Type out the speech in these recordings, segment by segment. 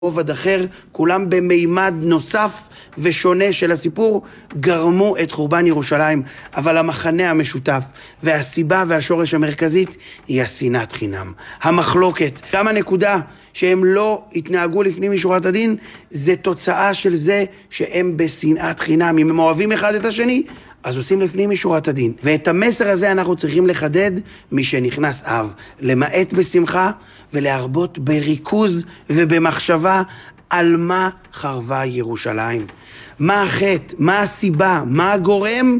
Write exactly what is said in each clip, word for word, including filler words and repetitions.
רובד אחר, כולם במימד נוסף ושונה של הסיפור, גרמו את חורבן ירושלים, אבל המחנה המשותף והסיבה והשורש המרכזית היא השנאת חינם. המחלוקת, גם הנקודה שהם לא התנהגו לפנים משורת הדין, זה תוצאה של זה שהם בשנאת חינם. אם הם אוהבים אחד את השני, אז עושים לפנים משורת הדין. ואת המסר הזה אנחנו צריכים לחדד משנכנס אב, למעט בשמחה ולהרבות בריכוז ובמחשבה על מה חרבה ירושלים. מה החטא, מה הסיבה, מה הגורם,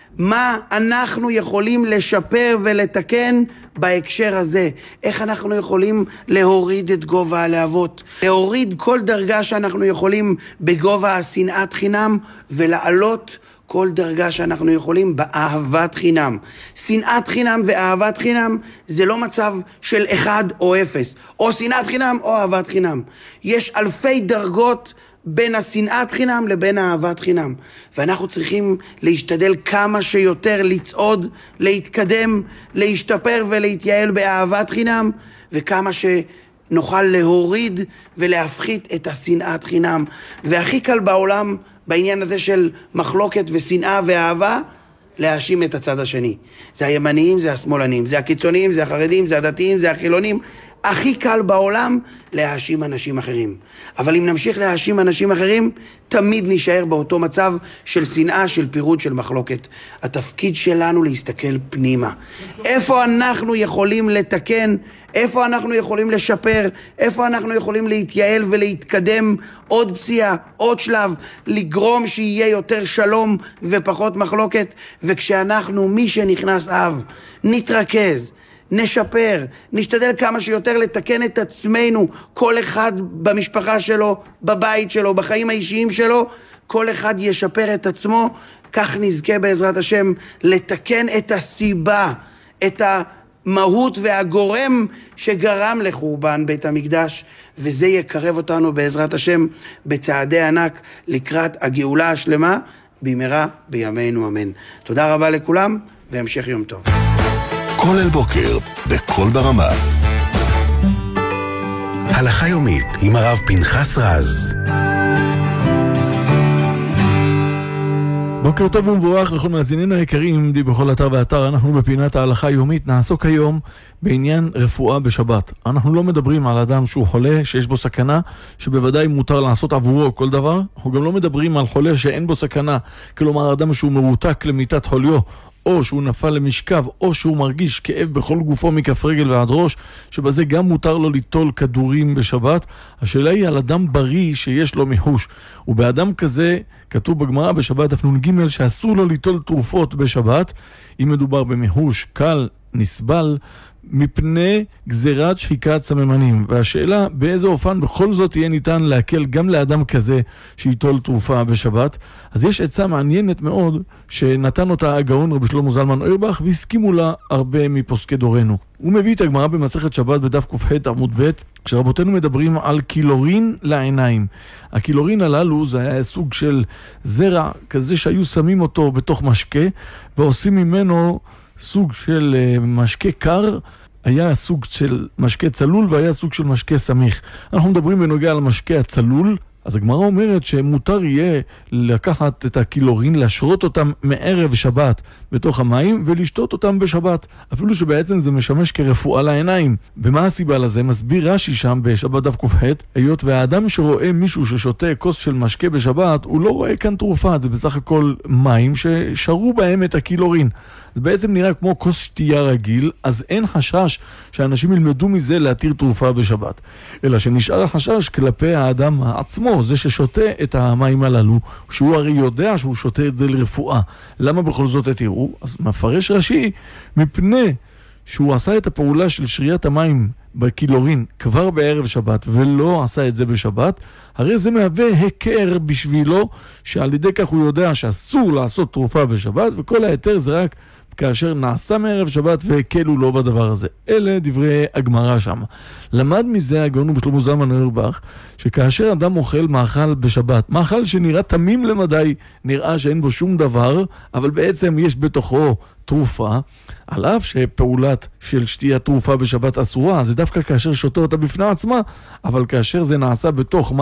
מה אנחנו יכולים לשפר ולתקן בהקשר הזה. איך אנחנו יכולים להוריד את גובה הלהבות, להוריד כל דרגה שאנחנו יכולים בגובה השנאת חינם ולעלות כל דרגה שאנחנו יכולים באהבת חינם. שנאת חינם ואהבת חינם זה לא מצב של אחד או אפס, או שנאת חינם או אהבת חינם. יש אלפי דרגות בין השנאת חינם לבין אהבת חינם. ואנחנו צריכים להשתדל כמה שיותר לצעוד, להתקדם, להשתפר ולהתייעל באהבת חינם, וכמה שנוכל להוריד ולהפחית את השנאת חינם. והכי קל בעולם בעניין הזה של מחלוקת ושנאה ואהבה, להאשים את הצד השני. זה הימניים, זה השמאלנים, זה הקיצוניים, זה החרדים, זה הדתיים, זה החילונים. הכי קל בעולם להאשים אנשים אחרים. אבל אם נמשיך להאשים אנשים אחרים, תמיד נשאר באותו מצב של שנאה, של פירוד, של מחלוקת. התפקיד שלנו להסתכל פנימה. איפה אנחנו יכולים לתקן, איפה אנחנו יכולים לשפר, איפה אנחנו יכולים להתייעל ולהתקדם עוד פסיעה, עוד שלב, לגרום שיהיה יותר שלום ופחות מחלוקת. וכשאנחנו, מי שנכנס אב, נתרכז, נשפר, נשתדל כמה שיותר לתקן את עצמנו, כל אחד במשפחה שלו, בבית שלו, בחיים האישיים שלו, כל אחד ישפר את עצמו, כך נזכה בעזרת השם לתקן את הסיבה, את המהות והגורם שגרם לחורבן בית המקדש, וזה יקרב אותנו בעזרת השם בצעדי ענק לקראת הגאולה השלמה, במהרה בימינו אמן. תודה רבה לכולם והמשך יום טוב. כל אל בוקר, בכל ברמה. הלכה יומית עם הרב פנחס רז. בוקר טוב ומבורך לכל מאזינינו היקרים, די בכל אתר ואתר. אנחנו בפינת ההלכה היומית נעסוק היום בעניין רפואה בשבת. אנחנו לא מדברים על אדם שהוא חולה, שיש בו סכנה, שבוודאי מותר לעשות עבורו כל דבר. אנחנו גם לא מדברים על חולה שאין בו סכנה, כלומר אדם שהוא מרותק למיטת חוליו, או שהוא נפל למשכב, או שהוא מרגיש כאב בכל גופו מכף רגל ועד ראש, שבזה גם מותר לו ליטול כדורים בשבת. השאלה היא על אדם בריא שיש לו מיחוש. ובאדם כזה כתוב בגמרא בשבת דף נ"ג שאסור לו ליטול תרופות בשבת, אם מדובר במיחוש קל, נסבל, מפני גזירת שחיקת סממנים. והשאלה באיזה אופן בכל זאת יהיה ניתן להקל גם לאדם כזה שיטול תרופה בשבת. אז יש עצה מעניינת מאוד שנתן אותה הגאון רבי שלמה זלמן אוירבך, והסכימו לה הרבה מפוסקי דורנו. הוא מביא את הגמרא במסכת שבת בדף ק"ח עמוד ב', כשרבותינו מדברים על קילורין לעיניים. הקילורין הללו זה היה סוג של זרע כזה שהיו שמים אותו בתוך משקה ועושים ממנו סוג של משקה קר. היה סוג של משקה צלול והיה סוג של משקה סמיך. אנחנו מדברים בנוגע על משקה הצלול. אז הגמרא אומרת שמותר יהיה לקחת את הקילורין, להשרות אותם מערב שבת בתוך המים ולשתות אותם בשבת, אפילו שבעצם זה משמש כרפואה לעיניים. ומה הסיבה לזה? מסביר רש"י שם בשבת דף ק"ח, היות והאדם שרואה מישהו ששותה כוס של משקה בשבת, הוא לא רואה כאן תרופה, זה בסך הכל מים ששרו בהם את הקילורין. זה בעצם נראה כמו כוס שתייה רגיל, אז אין חשש שאנשים ילמדו מזה להתיר תרופה בשבת. אלא שנשאר החשש כלפי האדם עצמו, זה ששותה את המים הללו, שהוא הרי יודע שהוא שותה את זה לרפואה. למה בכל זאת התירו? אז מפרש רש"י, מפני שהוא עשה את הפעולה של שריית המים בקילורין כבר בערב שבת ולא עשה את זה בשבת, הרי זה מהווה היכר בשבילו, שעל ידי כך הוא יודע שאסור לעשות תרופה בשבת, וכל היתר זה רק כאשר נעשה מערב שבת והקלו לו בדבר הזה. אלה דברי הגמרא שם. למד מזה הגאון בשלמה זלמן אוירבך, שכאשר אדם אוכל מאכל בשבת, מאכל שנראה תמים למדי, נראה שאין בו שום דבר, אבל בעצם יש בתוכו תרופה, על אף שפעולת של שתיית תרופה בשבת אסורה, זה דווקא כאשר שותה אותה בפני עצמה, אבל כאשר זה נעשה בתוך